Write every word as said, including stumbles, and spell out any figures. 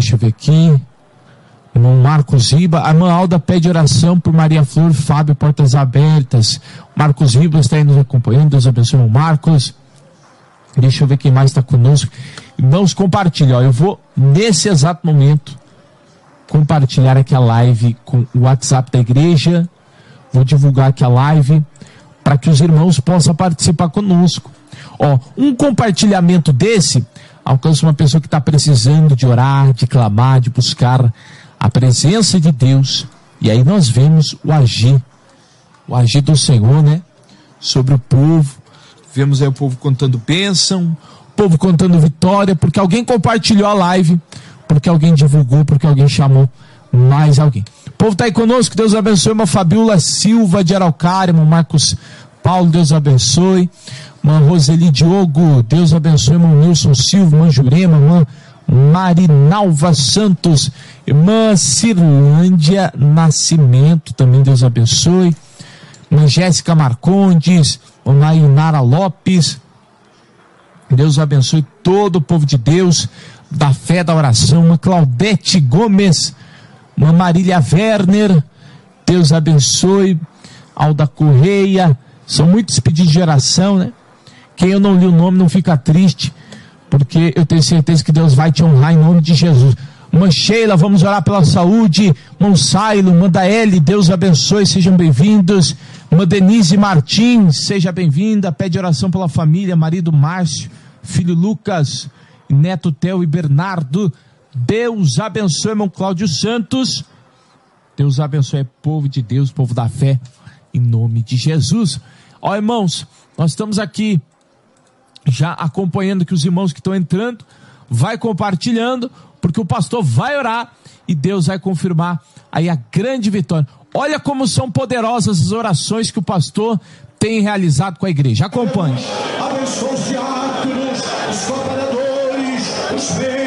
Deixa eu ver aqui. Irmão Marcos Riba. A irmã Alda pede oração por Maria Flor, Fábio, portas abertas. Marcos Riba está aí nos acompanhando. Deus abençoe, irmão Marcos. Deixa eu ver quem mais está conosco. Irmãos, compartilha. Ó, eu vou, nesse exato momento, compartilhar aqui a live com o WhatsApp da igreja. Vou divulgar aqui a live para que os irmãos possam participar conosco. Ó, um compartilhamento desse alcança uma pessoa que está precisando de orar, de clamar, de buscar a presença de Deus. E aí nós vemos o agir, o agir do Senhor, né? Sobre o povo. Vemos aí o povo contando bênção, o povo contando vitória, porque alguém compartilhou a live, porque alguém divulgou, porque alguém chamou mais alguém. O povo está aí conosco, Deus abençoe. Irmã Fabiola Silva de Araucária, irmão Marcos Paulo, Deus abençoe. Irmã Roseli Diogo, Deus abençoe. Irmão Nilson Silva, irmã Jurema, irmã Marinalva Santos, irmã Cirlândia Nascimento, também Deus abençoe. Irmã Jéssica Marcondes, irmã Inara Lopes, Deus abençoe todo o povo de Deus, da fé, da oração. Irmã Claudete Gomes, irmã Marília Werner, Deus abençoe. Alda Correia, são muitos pedidos de oração, né? Quem eu não li o nome não fica triste, porque eu tenho certeza que Deus vai te honrar em nome de Jesus. Irmã Sheila, vamos orar pela saúde. Irmão Sailo, irmã Daeli, Deus abençoe, sejam bem-vindos. Irmã Denise Martins, seja bem-vinda, pede oração pela família, marido Márcio, filho Lucas, neto Theo e Bernardo. Deus abençoe, irmão Cláudio Santos. Deus abençoe, povo de Deus, povo da fé, em nome de Jesus. Ó, irmãos, nós estamos aqui já acompanhando que os irmãos que estão entrando, vai compartilhando, porque o pastor vai orar e Deus vai confirmar aí a grande vitória. Olha como são poderosas as orações que o pastor tem realizado com a igreja. Acompanhe. Abençoe os diáconos, os trabalhadores, os